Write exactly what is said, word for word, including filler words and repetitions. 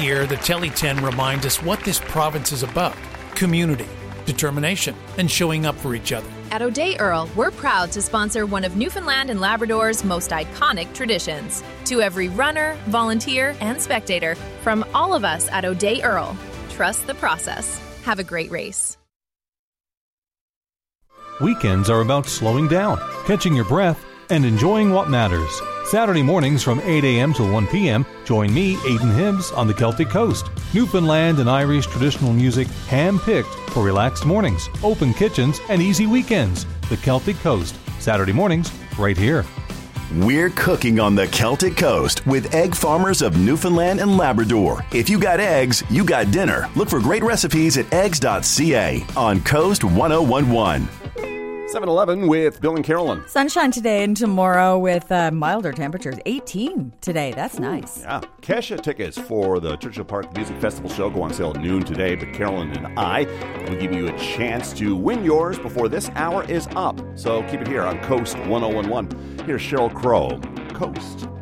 year, the Telly ten reminds us what this province is about: community, determination, and showing up for each other. At O'Day Earl, we're proud to sponsor one of Newfoundland and Labrador's most iconic traditions. To every runner, volunteer, and spectator, from all of us at O'Day Earl, trust the process. Have a great race. Weekends are about slowing down, catching your breath, and enjoying what matters. Saturday mornings from eight a.m. to one p.m., join me, Aidan Hibbs, on the Celtic Coast. Newfoundland and Irish traditional music hand-picked for relaxed mornings, open kitchens, and easy weekends. The Celtic Coast, Saturday mornings, right here. We're cooking on the Celtic Coast with Egg Farmers of Newfoundland and Labrador. If you got eggs, you got dinner. Look for great recipes at eggs dot c a on Coast one oh one one. seven eleven with Bill and Carolyn. Sunshine today and tomorrow with uh, milder temperatures. eighteen today. That's nice. Yeah. Kesha tickets for the Churchill Park Music Festival show go on sale at noon today, but Carolyn and I will give you a chance to win yours before this hour is up. So keep it here on Coast one oh one one. Here's Sheryl Crow, Coast.